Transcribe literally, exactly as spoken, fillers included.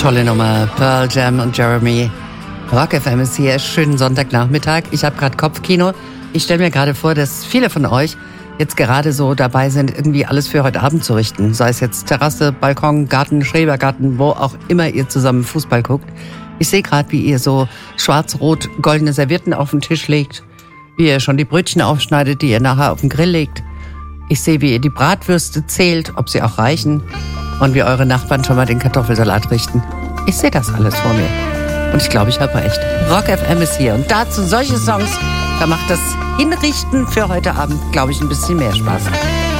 Tolle Nummer. Pearl Jam und Jeremy. Rock F M ist hier. Schönen Sonntagnachmittag. Ich habe gerade Kopfkino. Ich stelle mir gerade vor, dass viele von euch jetzt gerade so dabei sind, irgendwie alles für heute Abend zu richten. Sei es jetzt Terrasse, Balkon, Garten, Schrebergarten, wo auch immer ihr zusammen Fußball guckt. Ich sehe gerade, wie ihr so schwarz-rot goldene Servietten auf den Tisch legt. Wie ihr schon die Brötchen aufschneidet, die ihr nachher auf den Grill legt. Ich sehe, wie ihr die Bratwürste zählt, ob sie auch reichen. Und wie eure Nachbarn schon mal den Kartoffelsalat richten. Ich sehe das alles vor mir. Und ich glaube, ich habe recht. Rock F M ist hier. Und dazu solche Songs, da macht das Hinrichten für heute Abend, glaube ich, ein bisschen mehr Spaß.